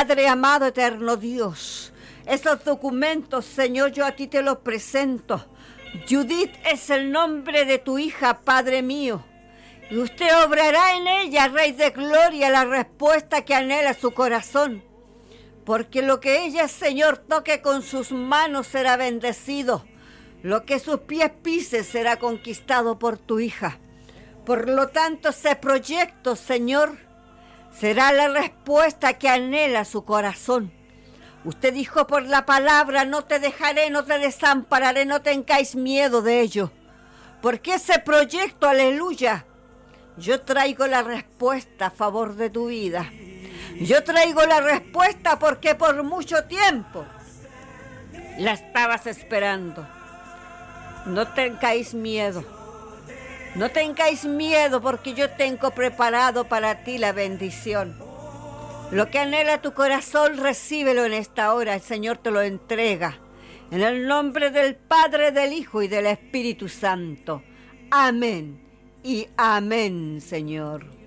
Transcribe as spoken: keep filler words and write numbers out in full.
Padre amado, eterno Dios, esos documentos, Señor, yo a ti te los presento. Judith es el nombre de tu hija, Padre mío. Y usted obrará en ella, Rey de Gloria, la respuesta que anhela su corazón. Porque lo que ella, Señor, toque con sus manos será bendecido. Lo que sus pies pise será conquistado por tu hija. Por lo tanto, ese proyecto, Señor, será la respuesta que anhela su corazón. Usted dijo por la palabra, no te dejaré, no te desampararé, no tengáis miedo de ello. Porque ese proyecto, aleluya, yo traigo la respuesta a favor de tu vida. Yo traigo la respuesta porque por mucho tiempo la estabas esperando. No tengáis miedo. No tengáis miedo porque yo tengo preparado para ti la bendición. Lo que anhela tu corazón, recíbelo en esta hora. El Señor te lo entrega. En el nombre del Padre, del Hijo y del Espíritu Santo. Amén y amén, Señor.